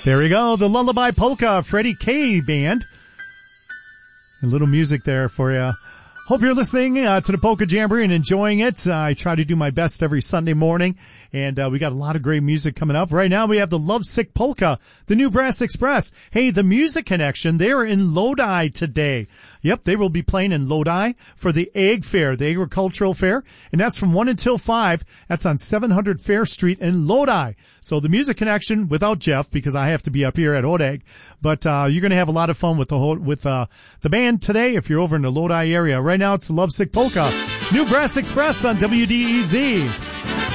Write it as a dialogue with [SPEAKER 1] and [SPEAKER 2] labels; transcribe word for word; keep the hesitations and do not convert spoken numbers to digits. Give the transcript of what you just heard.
[SPEAKER 1] There we go. The Lullaby Polka, Freddie K. Band. A little music there for you. Hope you're listening uh, to the Polka Jamboree and enjoying it. Uh, I try to do my best every Sunday morning, and uh, we got a lot of great music coming up. Right now we have the Lovesick Polka, the New Brass Express. Hey, the Music Connection, they're in Lodi today. Yep, they will be playing in Lodi for the Ag Fair, the agricultural fair, and that's from one until five. That's on seven hundred Fair Street in Lodi. So the Music Connection without Jeff, because I have to be up here at Hodag, but uh you're going to have a lot of fun with the whole, with uh the band today if you're over in the Lodi area. Right now it's the Lovesick Polka, New Brass Express on W D E Z.